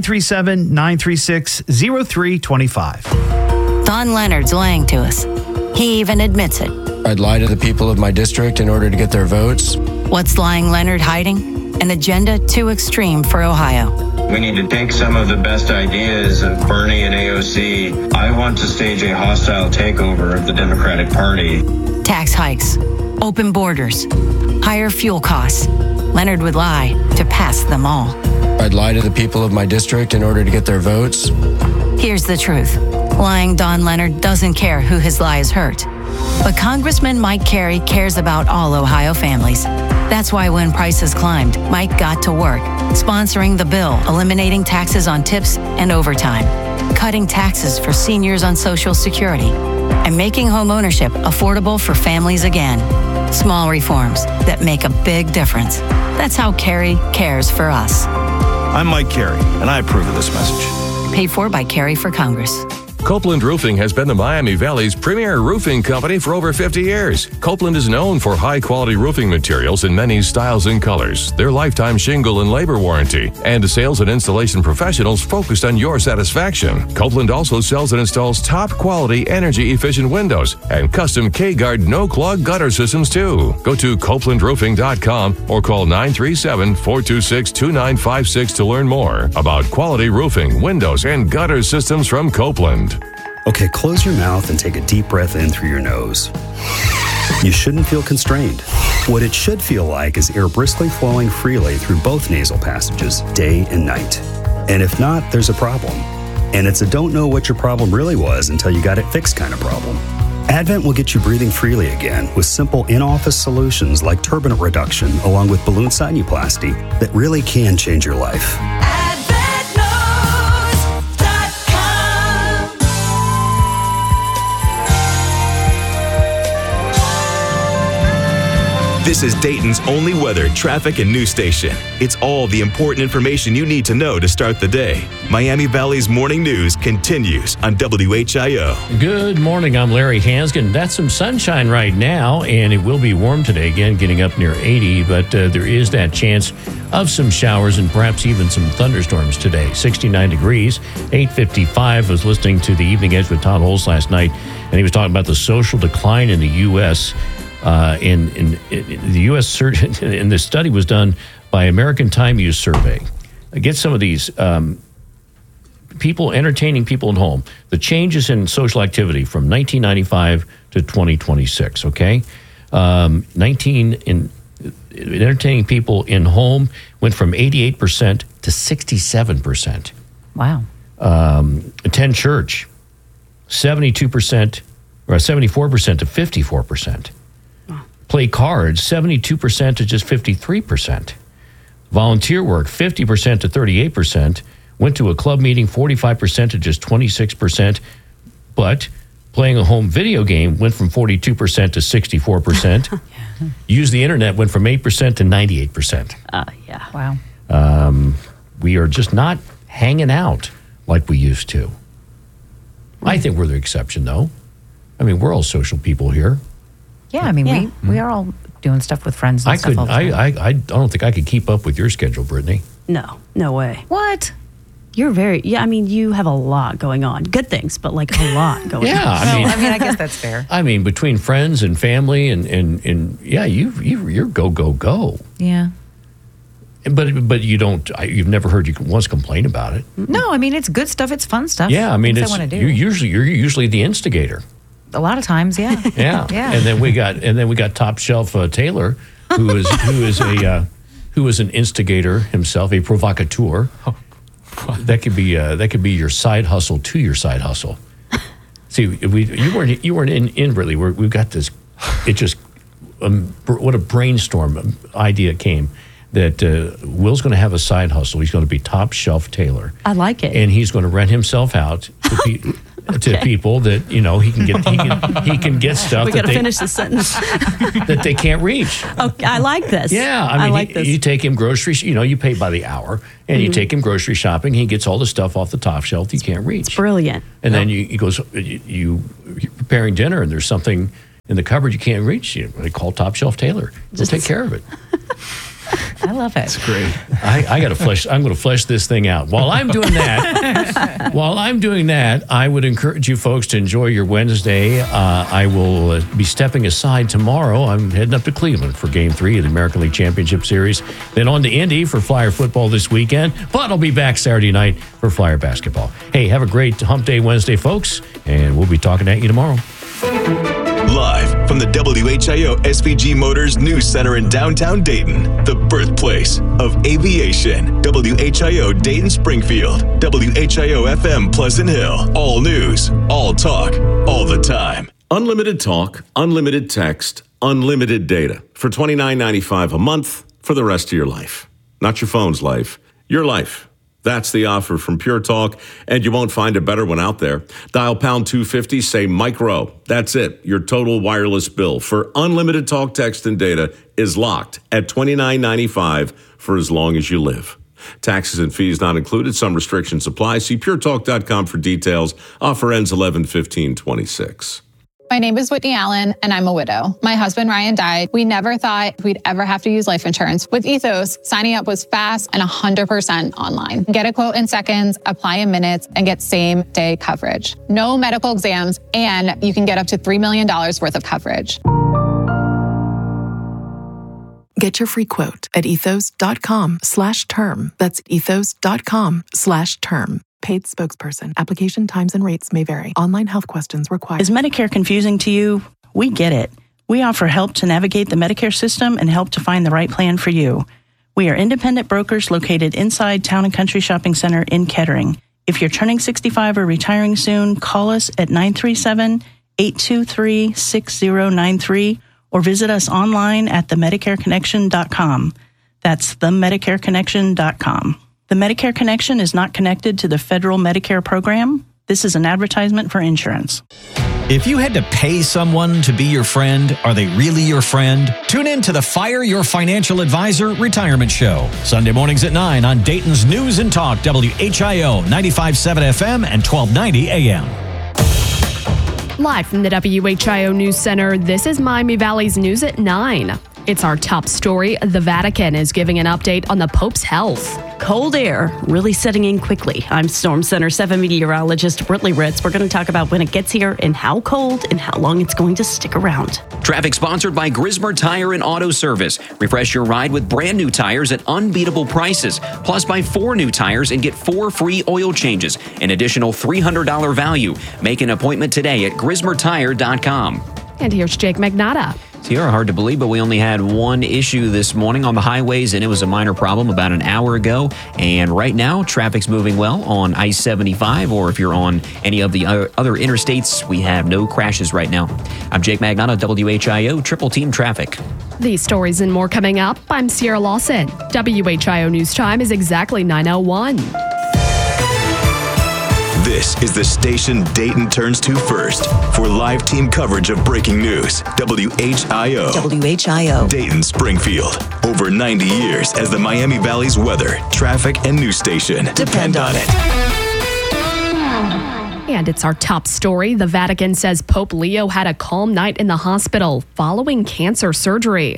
Speaker 4: 937-936-0325.
Speaker 10: Don Leonard's lying to us. He even admits it.
Speaker 12: I'd lie to the people of my district in order to get their votes.
Speaker 10: What's lying Leonard hiding? An agenda too extreme for Ohio.
Speaker 20: We need to take some of the best ideas of Bernie and AOC. I want to stage a hostile takeover of the Democratic Party.
Speaker 10: Tax hikes, open borders, higher fuel costs. Leonard would lie to pass them all.
Speaker 12: I'd lie to the people of my district in order to get their votes.
Speaker 10: Here's the truth. Lying Don Leonard doesn't care who his lies hurt. But Congressman Mike Carey cares about all Ohio families. That's why when prices climbed, Mike got to work, sponsoring the bill, eliminating taxes on tips and overtime, cutting taxes for seniors on Social Security, and making homeownership affordable for families again. Small reforms that make a big difference. That's how Carey cares for us.
Speaker 24: I'm Mike Carey, and I approve of this message.
Speaker 10: Paid for by Carey for Congress.
Speaker 25: Copeland Roofing has been the Miami Valley's premier roofing company for over 50 years. Copeland is known for high-quality roofing materials in many styles and colors, their lifetime shingle and labor warranty, and sales and installation professionals focused on your satisfaction. Copeland also sells and installs top-quality, energy-efficient windows and custom K-Guard no-clog gutter systems, too. Go to CopelandRoofing.com or call 937-426-2956 to learn more about quality roofing, windows, and gutter systems from Copeland.
Speaker 26: Okay, close your mouth and take a deep breath in through your nose. You shouldn't feel constrained. What it should feel like is air briskly flowing freely through both nasal passages, day and night. And if not, there's a problem. And it's a don't know what your problem really was until you got it fixed kind of problem. Advent will get you breathing freely again with simple in-office solutions like turbinate reduction along with balloon sinuplasty that really can change your life.
Speaker 5: This is Dayton's only weather, traffic, and news station. It's all the important information you need to know to start the day. Miami Valley's morning news continues on WHIO.
Speaker 2: Good morning. I'm Larry Hansgen. That's some sunshine right now, and it will be warm today again, getting up near 80, but there is that chance of some showers and perhaps even some thunderstorms today. 69 degrees, 8:55. I was listening to the Evening Edge with Todd Holes last night, and he was talking about the social decline in the U.S., in the U.S. search, and this study was done by American Time Use Survey. Get some of these people entertaining people at home. The changes in social activity from 1995 to 2026. Okay, entertaining people in home went from 88% to 67%.
Speaker 14: Wow.
Speaker 2: Attend church, 72% or 74% to 54%. Play cards, 72% to just 53%. Volunteer work, 50% to 38%. Went to a club meeting, 45% to just 26%. But playing a home video game went from 42% to 64%. Use the internet went from 8% to 98%.
Speaker 3: Yeah.
Speaker 14: Wow.
Speaker 2: We are just not hanging out like we used to. I think we're the exception, though. I mean, we're all social people here.
Speaker 14: Yeah, I mean, we are all doing stuff with friends and stuff all the time.
Speaker 2: I don't think I could keep up with your schedule, Brittany.
Speaker 3: No way.
Speaker 14: What?
Speaker 3: You're you have a lot going on. Good things, but like a lot going on.
Speaker 2: Yeah,
Speaker 14: I guess that's fair.
Speaker 2: I mean, between friends and family and yeah, you're go.
Speaker 14: Yeah.
Speaker 2: But you don't. You've never heard you once complain about it.
Speaker 14: No, I mean it's good stuff. It's fun stuff.
Speaker 2: Yeah, I mean
Speaker 14: Things I wanna do.
Speaker 2: you're usually the instigator.
Speaker 14: A lot of times, yeah.
Speaker 2: Yeah.
Speaker 14: Yeah.
Speaker 2: And then we got Top Shelf Taylor, who is an instigator himself, a provocateur. That could be your side hustle to your side hustle. See, you weren't in really. We've got this. It just what a brainstorm idea came. That Will's going to have a side hustle. He's going to be Top Shelf Taylor.
Speaker 3: I like it.
Speaker 2: And he's going to rent himself out to people that he can get stuff.
Speaker 3: We got to finish the sentence.
Speaker 2: That they can't reach.
Speaker 3: Okay, I like this.
Speaker 2: Yeah, I like this. You take him grocery. You pay by the hour, and you take him grocery shopping. He gets all the stuff off the top shelf you can't reach.
Speaker 3: It's brilliant.
Speaker 2: And then you're preparing dinner, and there's something in the cupboard you can't reach. They call Top Shelf Taylor. They'll take care of it.
Speaker 14: I love it.
Speaker 2: It's great. I'm going to flesh this thing out. While I'm doing that, I would encourage you folks to enjoy your Wednesday. I will be stepping aside tomorrow. I'm heading up to Cleveland for Game 3 of the American League Championship Series. Then on to Indy for Flyer football this weekend. But I'll be back Saturday night for Flyer basketball. Hey, have a great Hump Day Wednesday, folks, and we'll be talking at you tomorrow.
Speaker 5: Live from the WHIO SVG Motors News Center in downtown Dayton, the birthplace of aviation. WHIO Dayton Springfield, WHIO FM Pleasant Hill. All news, all talk, all the time.
Speaker 11: Unlimited talk, unlimited text, unlimited data for $29.95 a month for the rest of your life. Not your phone's life, your life. That's the offer from Pure Talk, and you won't find a better one out there. Dial pound 250, say micro. That's it. Your total wireless bill for unlimited talk, text, and data is locked at $29.95 for as long as you live. Taxes and fees not included. Some restrictions apply. See puretalk.com for details. Offer ends 11/15/26.
Speaker 13: My name is Whitney Allen, and I'm a widow. My husband, Ryan, died. We never thought we'd ever have to use life insurance. With Ethos, signing up was fast and 100% online. Get a quote in seconds, apply in minutes, and get same-day coverage. No medical exams, and you can get up to $3 million worth of coverage.
Speaker 16: Get your free quote at ethos.com/term. That's ethos.com/term. Paid spokesperson. Application times and rates may vary. Online health questions required.
Speaker 17: Is Medicare confusing to you? We get it. We offer help to navigate the Medicare system and help to find the right plan for you. We are independent brokers located inside Town and Country Shopping Center in Kettering. If you're turning 65 or retiring soon, call us at 937-823-6093 or visit us online at themedicareconnection.com. That's themedicareconnection.com. The Medicare Connection is not connected to the federal Medicare program. This is an advertisement for insurance.
Speaker 18: If you had to pay someone to be your friend, are they really your friend? Tune in to the Fire Your Financial Advisor Retirement Show. Sunday mornings at 9 on Dayton's News and Talk, WHIO 95.7 FM and 1290 AM.
Speaker 19: Live from the WHIO News Center, this is Miami Valley's News at 9. It's our top story. The Vatican is giving an update on the Pope's health.
Speaker 3: Cold air really setting in quickly. I'm Storm Center 7 meteorologist Britley Ritz. We're going to talk about when it gets here and how cold and how long it's going to stick around.
Speaker 1: Traffic sponsored by Grismer Tire and Auto Service. Refresh your ride with brand new tires at unbeatable prices. Plus, buy 4 new tires and get 4 free oil changes. An additional $300 value. Make an appointment today at grismertire.com.
Speaker 19: And here's Jake Magnotta.
Speaker 1: Sierra, hard to believe, but we only had one issue this morning on the highways, and it was a minor problem about an hour ago. And right now, traffic's moving well on I-75, or if you're on any of the other interstates, we have no crashes right now. I'm Jake Magnotta, WHIO Triple Team Traffic.
Speaker 19: These stories and more coming up. I'm Sierra Lawson. WHIO News Time is exactly 9:01.
Speaker 5: This is the station Dayton turns to first for live team coverage of breaking news. WHIO.
Speaker 17: WHIO.
Speaker 5: Dayton Springfield. Over 90 years as the Miami Valley's weather, traffic, and news station. Depend on it.
Speaker 19: And it's our top story. The Vatican says Pope Leo had a calm night in the hospital following cancer surgery.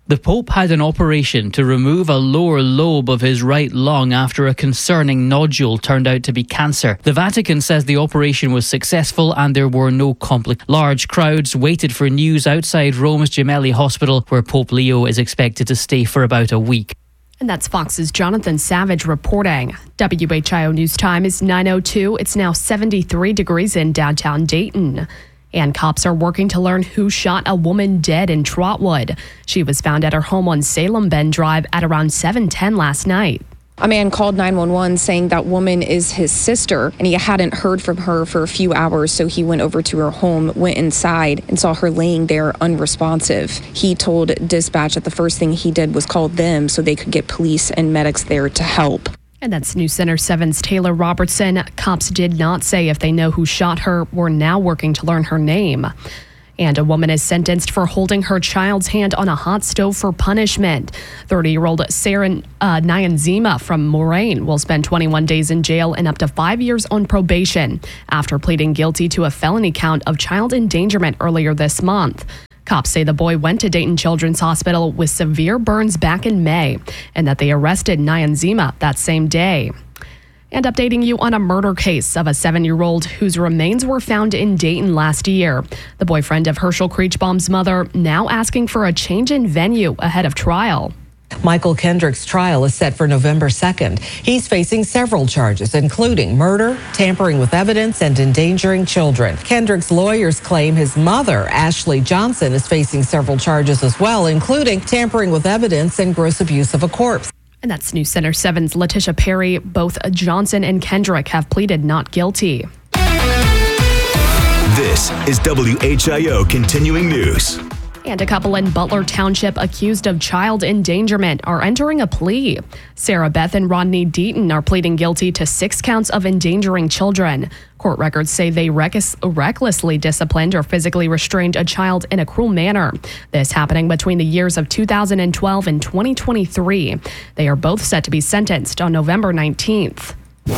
Speaker 6: The Pope had an operation to remove a lower lobe of his right lung after a concerning nodule turned out to be cancer. The Vatican says the operation was successful and there were no complications. Large crowds waited for news outside Rome's Gemelli Hospital, where Pope Leo is expected to stay for about a week.
Speaker 19: And that's Fox's Jonathan Savage reporting. WHIO News Time is 9:02. It's now 73 degrees in downtown Dayton. And cops are working to learn who shot a woman dead in Trotwood. She was found at her home on Salem Bend Drive at around 7:10 last night.
Speaker 7: A man called 911 saying that woman is his sister, and he hadn't heard from her for a few hours, so he went over to her home, went inside, and saw her laying there unresponsive. He told dispatch that the first thing he did was call them so they could get police and medics there to help.
Speaker 19: And that's News Center 7's Taylor Robertson. Cops did not say if they know who shot her. We're now working to learn her name. And a woman is sentenced for holding her child's hand on a hot stove for punishment. 30-year-old Sarah Nyanzima from Moraine will spend 21 days in jail and up to 5 years on probation after pleading guilty to a felony count of child endangerment earlier this month. Cops say the boy went to Dayton Children's Hospital with severe burns back in May and that they arrested Nyanzima that same day. And updating you on a murder case of a 7-year-old whose remains were found in Dayton last year. The boyfriend of Herschel Kriechbaum's mother now asking for a change in venue ahead of trial.
Speaker 8: Michael Kendrick's trial is set for November 2nd. He's facing several charges, including murder, tampering with evidence, and endangering children. Kendrick's lawyers claim his mother, Ashley Johnson, is facing several charges as well, including tampering with evidence and gross abuse of a corpse.
Speaker 19: And that's News Center 7's Letitia Perry. Both Johnson and Kendrick have pleaded not guilty.
Speaker 5: This is WHIO Continuing News.
Speaker 19: And a couple in Butler Township accused of child endangerment are entering a plea. Sarah Beth and Rodney Deaton are pleading guilty to 6 counts of endangering children. Court records say they recklessly disciplined or physically restrained a child in a cruel manner. This happening between the years of 2012 and 2023. They are both set to be sentenced on November 19th.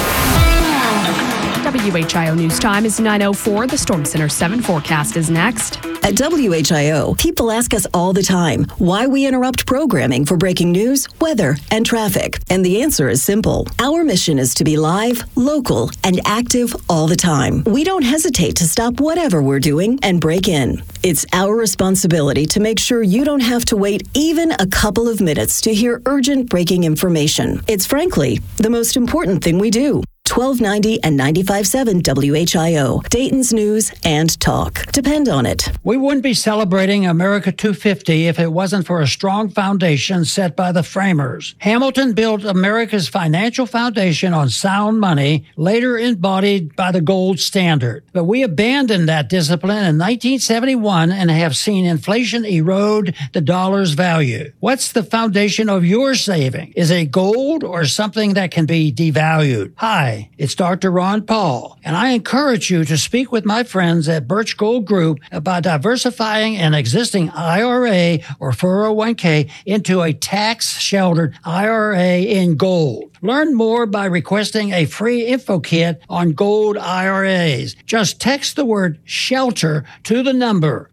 Speaker 19: WHIO News Time is 9:04. The Storm Center 7 forecast is next.
Speaker 9: At WHIO, people ask us all the time why we interrupt programming for breaking news, weather, and traffic. And the answer is simple. Our mission is to be live, local, and active all the time. We don't hesitate to stop whatever we're doing and break in. It's our responsibility to make sure you don't have to wait even a couple of minutes to hear urgent breaking information. It's frankly the most important thing we do. 1290 and 95.7 WHIO, Dayton's News and Talk. Depend on it.
Speaker 22: We wouldn't be celebrating America 250 if it wasn't for a strong foundation set by the framers. Hamilton built America's financial foundation on sound money, later embodied by the gold standard. But we abandoned that discipline in 1971 and have seen inflation erode the dollar's value. What's the foundation of your saving? Is it gold or something that can be devalued? Hi. It's Dr. Ron Paul, and I encourage you to speak with my friends at Birch Gold Group about diversifying an existing IRA or 401k into a tax-sheltered IRA in gold. Learn more by requesting a free info kit on gold IRAs. Just text the word SHELTER to the number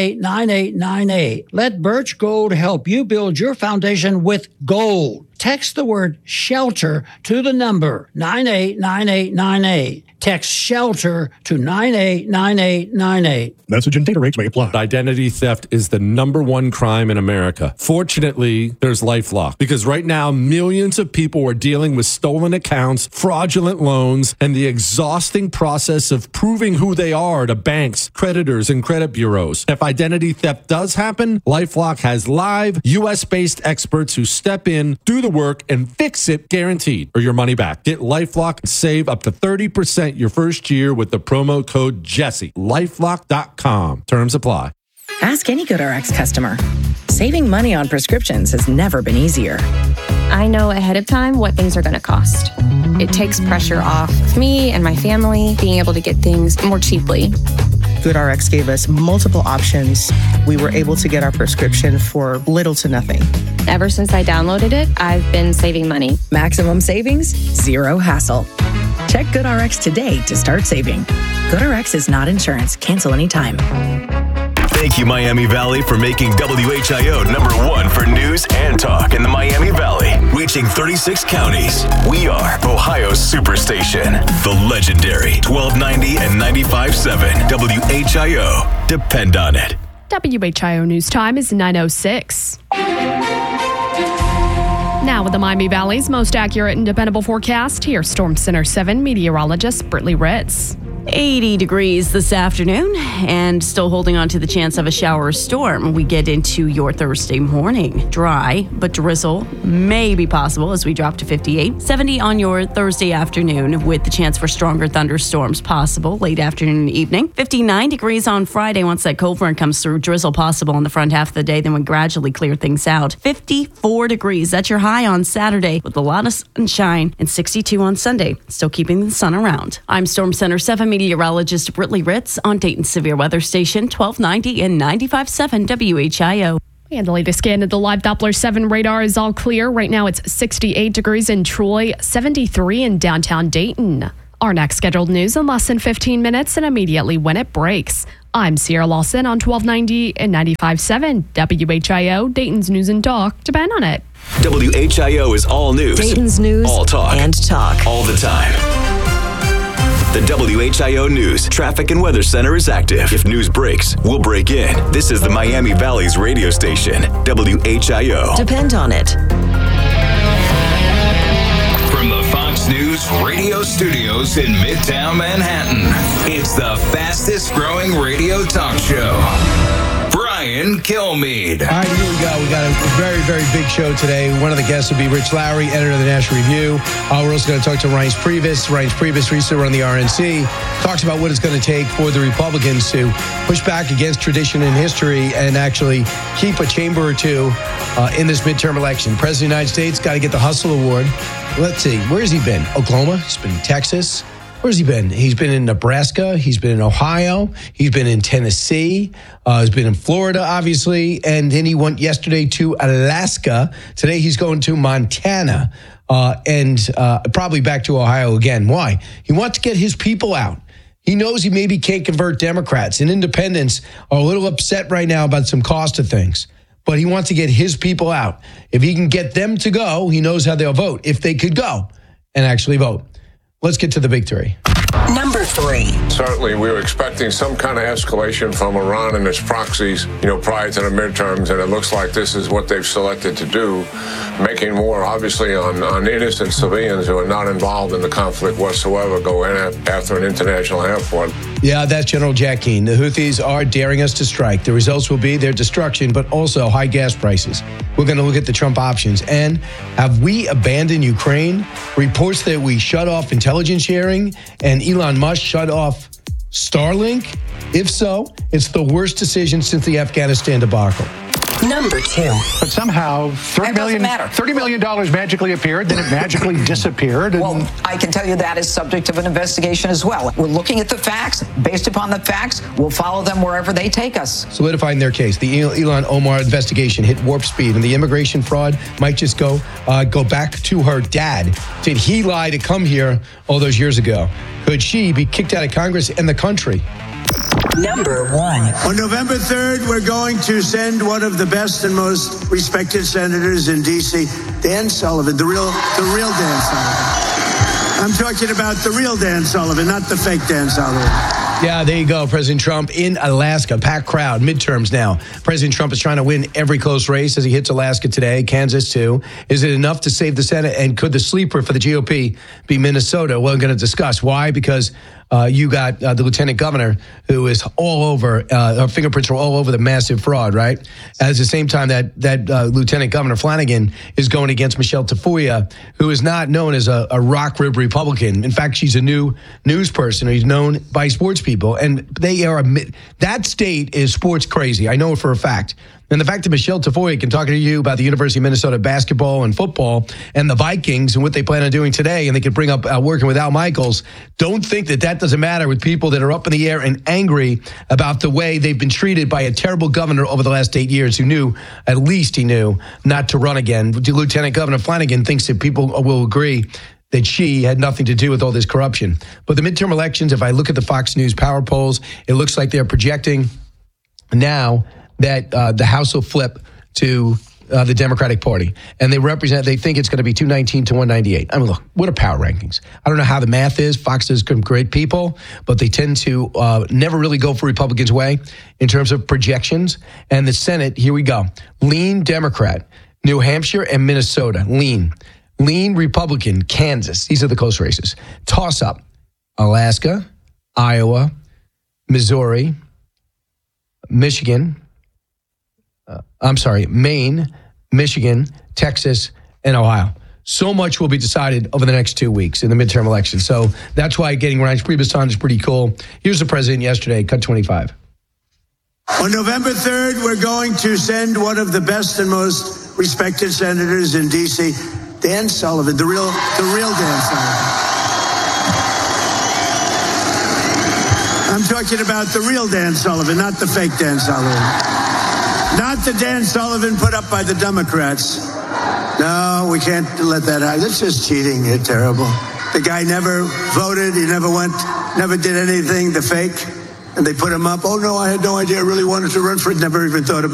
Speaker 22: 989898. Let Birch Gold help you build your foundation with gold. Text the word SHELTER to the number 989898. Text SHELTER to 989898.
Speaker 23: Message and data rates may apply.
Speaker 27: Identity theft is the #1 crime in America. Fortunately, there's LifeLock, because right now millions of people are dealing with stolen accounts, fraudulent loans, and the exhausting process of proving who they are to banks, creditors, and credit bureaus. If identity theft does happen, LifeLock has live US-based experts who step in, do the work, and fix it guaranteed, or your money back. Get LifeLock and save up to 30% your first year with the promo code Jesse. LifeLock.com. Terms apply.
Speaker 28: Ask any GoodRx customer. Saving money on prescriptions has never been easier.
Speaker 29: I know ahead of time what things are going to cost. It takes pressure off of me and my family being able to get things more cheaply.
Speaker 30: GoodRx gave us multiple options. We were able to get our prescription for little to nothing.
Speaker 29: Ever since I downloaded it, I've been saving money.
Speaker 28: Maximum savings, zero hassle. Check GoodRx today to start saving. GoodRx is not insurance. Cancel anytime.
Speaker 5: Thank you, Miami Valley, for making WHIO #1 for news and talk in the Miami Valley. Reaching 36 counties. We are Ohio's Superstation. The legendary 1290 and 95.7 WHIO. Depend on it.
Speaker 19: WHIO News Time is 9:06. Now with the Miami Valley's most accurate and dependable forecast, here's Storm Center 7 meteorologist Brittany Ritz.
Speaker 4: 80 degrees this afternoon and still holding on to the chance of a shower or storm. We get into your Thursday morning. Dry, but drizzle may be possible as we drop to 58. 70 on your Thursday afternoon with the chance for stronger thunderstorms possible late afternoon and evening. 59 degrees on Friday once that cold front comes through. Drizzle possible in the front half of the day, then we gradually clear things out. 54 degrees. That's your high on Saturday with a lot of sunshine, and 62 on Sunday. Still keeping the sun around. I'm Storm Center 7 meteorologist Brittany Ritz on Dayton's Severe Weather Station 1290 and 95.7 WHIO.
Speaker 19: And the latest scan of the live Doppler 7 radar is all clear. Right now it's 68 degrees in Troy, 73 in downtown Dayton. Our next scheduled news in less than 15 minutes and immediately when it breaks. I'm Sierra Lawson on 1290 and 95.7 WHIO, Dayton's News and Talk. Depend on it.
Speaker 5: WHIO is all news.
Speaker 9: Dayton's News
Speaker 5: all talk.
Speaker 9: And talk.
Speaker 5: All the time. The WHIO News Traffic and Weather Center is active. If news breaks, we'll break in. This is the Miami Valley's radio station, WHIO.
Speaker 9: Depend on it.
Speaker 10: From the Fox News radio studios in Midtown Manhattan, it's the fastest growing radio talk show. Brian Kilmeade.
Speaker 12: All right, here we go. We got a very, very big show today. One of the guests will be Rich Lowry, editor of the National Review. We're also going to talk to Reince Priebus. Reince Priebus used to run the RNC. Talks about what it's going to take for the Republicans to push back against tradition and history and actually keep a chamber or two in this midterm election. President of the United States got to get the Hustle Award. Let's see. Where has he been? Oklahoma. He's been in Texas. Where's he been? He's been in Nebraska. He's been in Ohio. He's been in Tennessee. He's been in Florida, obviously. And then he went yesterday to Alaska. Today he's going to Montana and probably back to Ohio again. Why? He wants to get his people out. He knows he maybe can't convert Democrats. And independents are a little upset right now about some cost of things. But he wants to get his people out. If he can get them to go, he knows how they'll vote. If they could go and actually vote. Let's get to the big three.
Speaker 9: Number 3.
Speaker 15: Certainly, we were expecting some kind of escalation from Iran and its proxies, prior to the midterms, and it looks like this is what they've selected to do, making war, obviously, on innocent civilians who are not involved in the conflict whatsoever, go in after an international airport.
Speaker 12: Yeah, that's General Jack Keane. The Houthis are daring us to strike. The results will be their destruction, but also high gas prices. We're going to look at the Trump options. And have we abandoned Ukraine? Reports that we shut off intelligence sharing and Elon Musk shut off Starlink? If so, it's the worst decision since the Afghanistan debacle.
Speaker 9: Number 2.
Speaker 20: But somehow $30 million magically appeared, then it magically disappeared.
Speaker 21: Well, I can tell you that is subject of an investigation as well. We're looking at the facts. Based upon the facts, we'll follow them wherever they take us.
Speaker 12: Solidifying their case. The Ilhan Omar investigation hit warp speed, and the immigration fraud might just go back to her dad. Did he lie to come here all those years ago? Could she be kicked out of Congress and the country?
Speaker 9: Number 1.
Speaker 23: On November 3rd, we're going to send one of the best and most respected senators in D.C., Dan Sullivan, the real Dan Sullivan. I'm talking about the real Dan Sullivan, not the fake Dan Sullivan.
Speaker 12: Yeah, there you go. President Trump in Alaska. Packed crowd. Midterms now. President Trump is trying to win every close race as he hits Alaska today. Kansas, too. Is it enough to save the Senate? And could the sleeper for the GOP be Minnesota? Well, I'm going to discuss. Why? Because you got the lieutenant governor who is all over, her fingerprints are all over the massive fraud, right? At the same time that Lieutenant Governor Flanagan is going against Michelle Tafoya, who is not known as a rock rib Republican. In fact, she's a new news person. He's known by sports people. And they are, that state is sports crazy. I know it for a fact. And the fact that Michelle Tafoya can talk to you about the University of Minnesota basketball and football and the Vikings and what they plan on doing today, and they could bring up working with Al Michaels, don't think that doesn't matter with people that are up in the air and angry about the way they've been treated by a terrible governor over the last 8 years who knew, at least he knew, not to run again. Lieutenant Governor Flanagan thinks that people will agree that she had nothing to do with all this corruption. But the midterm elections, if I look at the Fox News power polls, it looks like they're projecting now that the House will flip to the Democratic Party, and they think it's going to be 219 to 198. I mean, look, what are power rankings? I don't know how the math is. Fox is great people, but they tend to never really go for Republicans' way in terms of projections. And the Senate, here we go. Lean Democrat, New Hampshire and Minnesota, lean Republican, Kansas. These are the close races. Toss up, Alaska, Iowa, Missouri, Michigan, Maine, Michigan, Texas, and Ohio. So much will be decided over the next 2 weeks in the midterm election. So that's why getting Reince Priebus on is pretty cool. Here's the president yesterday, cut 25.
Speaker 23: On November 3rd, we're going to send one of the best and most respected senators in D.C., Dan Sullivan, the real Dan Sullivan. I'm talking about the real Dan Sullivan, not the fake Dan Sullivan. Not the Dan Sullivan put up by the Democrats. No, we can't let that happen. That's just cheating. You're terrible. The guy never voted. He never did anything, the fake. And they put him up. Oh, no, I had no idea. I really wanted to run for it. Never even thought about it.